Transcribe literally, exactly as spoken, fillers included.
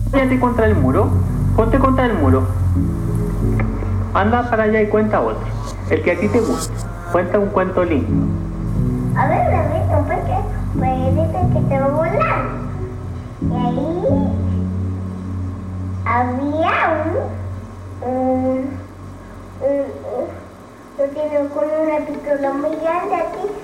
Apóyate contra el muro. Ponte contra el muro. Anda para allá y cuenta otro. El que a ti te guste. Cuenta un cuento lindo. A ver, bebito, porque pues dice que te va a volar. Y ahí había un, un, un, un, un tiene con una pistola muy grande aquí.